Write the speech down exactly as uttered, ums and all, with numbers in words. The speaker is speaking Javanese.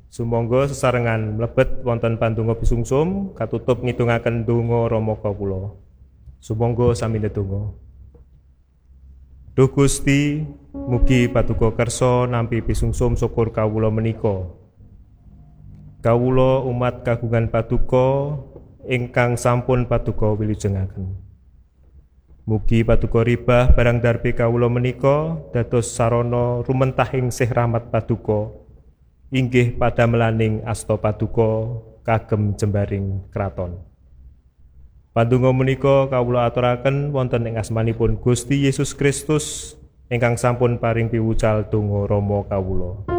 Sumangga sesarengan mlebet wonten pandonga bisungsum katutup ngidungaken donga Rama kawula. Sumangga sami ndedonga. Duh Gusti, mugi Paduka kersa nampi bisungsum syukur kawula menika. Kawula umat kagungan Paduka ingkang sampun Paduka wilujengaken. Mugi Paduka ribah barang darbe kawula menika dados sarana rumentahing sih rahmat Paduka. Inggih padamelaning asta Paduka kagem jembaring kraton. Pandonga menika kawula aturaken wonten ing asmanipun Gusti Yesus Kristus ingkang sampun paring piwucal donga Rama kawula.